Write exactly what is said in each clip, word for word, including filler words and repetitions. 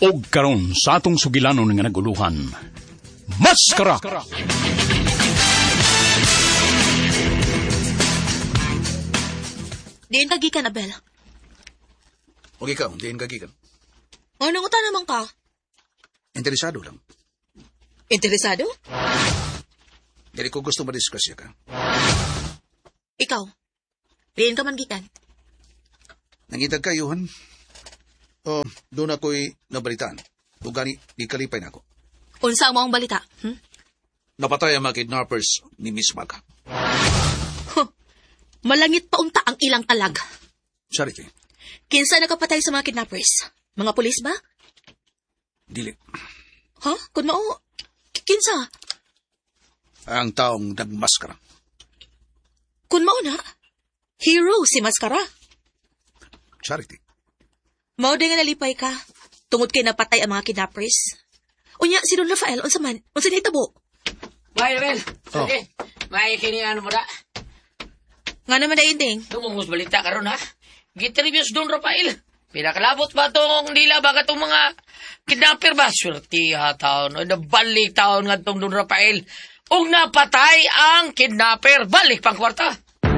Og karon sa atong sugilanon nga naguluhan, Maskara! Diin kagikan, Abel. O ikaw, diin kagikan. O, nanguta naman ka? Interesado lang. Interesado? Dili ko gusto madiskusya ka. Ikaw, diin ka man gikan. Nangitag ka, Johan. O, doon ako'y nabalitaan. O gani, di kalipay na ako. Unsa ang maong balita? Hmm? Napatay ang mga kidnappers ni Miss Maga. Huh. Malangit pa unta ang ilang talag. Charity. Kinsa nakapatay sa mga kidnappers? Mga pulis ba? Dili. Ha? Huh? Kung mao, kinsa? Ang taong nagmaskara. Kung mao na, hero si Maskara. Charity. Mao din nga nalipay ka. Tungod kay napatay ang mga kidnappers. Unya, si Don Rafael, unsa man? Unsa na hitabo? May, Abel. Oh. Okay. May kini ano mo da? Nga naman na inding. Tumungos balita karon ha. Gitribus Don Rafael. Pinakalabot ba tong dila ba katong mga kidnapper ba? Swerte ha taon. O nabalik taon nga tong Don Rafael. Og napatay ang kidnapper. Balik pang kwarta.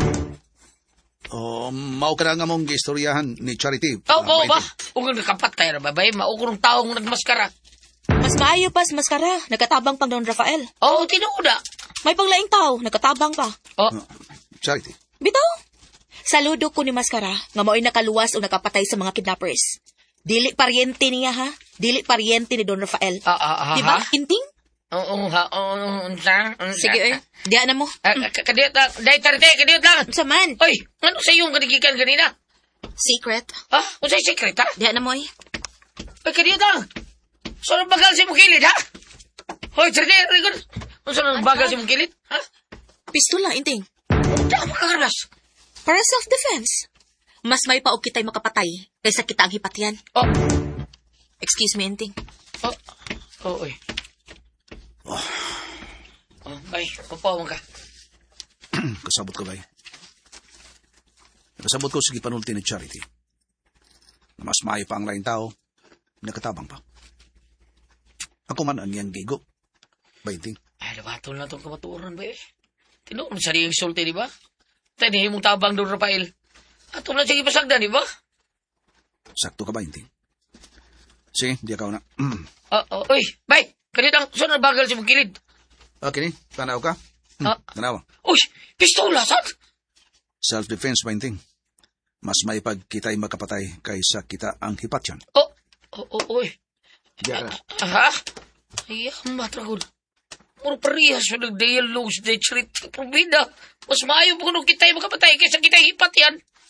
O, mao ka na nga mong istoryahan ni Charity. Oo, Ah, oo ba? mainti. Og nakapatay ra ba? Bay, maukurong taong nagmaskara. Mas maayo pa si Maskara. Nagkatabang pang Don Rafael. Oo, tinuda. May panglaing tao. Nagkatabang pa. Oh, Ah, Charity. Bitaw. Saludo ko ni Maskara nga mao'y nakaluwas o nakapatay sa mga kidnappers. Dili paryente niya ha. Dili paryente ni Don Rafael. ah, ah, ah, Diba? ha? Hinting? Oo, ha, oo, unsa? unsa? Sige, eh. Diyan na mo. Ah, ka- kadiyot lang. Dahil tarite, kadiyot lang. Unsa man? Oy, ano sa iyong kanigikan kanina? Secret. Ha? Unsa yung secret, ha? Diyan na mo eh. Oy, kadiyot lang. Saan bagal si mong ha? Oy, tarite, rigod. Saan bagal si mong kilid, ha? Pistol lang, inting. Diyan ka karnas. Para self-defense. Mas may paog kita'y makapatay kaysa kita ang hipatyan. Oh, Excuse me, inting. oh, oh, oy. Oh, bay, upo mo ka. Kasabot ko ba? Kasabot ko sige panulti ni Charity. Na mas maayo pa ang lain tao, nakatabang pa. Ako man ang iyang gigo. Bainting. Ay, labatol na itong kamaturan, bay. Tinuon sa riyang sulti, di ba? Tani, mong tabang Don Rafael. At lang siya ipasagdan, di ba? Sakto ka ba, Inting? Sige, di ako na. Ah, oh, oy, bay, kanitang, saan bagal si mong kilid? Okay, ni, tanaw ka? Hmm, Ah. tanaw. Uy, pistola, saan? Self-defense, Bainting. Mas may pag kita'y makapatay kaysa kita ang hipatyan. Oh, oh, oh, oy. Di ka. Ha? Ay, ang matragod. Muro parehas mo nag-dialogue sa Detroit. Probida, mas maayo po kung kita'y makapatay kaysa kita'y hipat yan.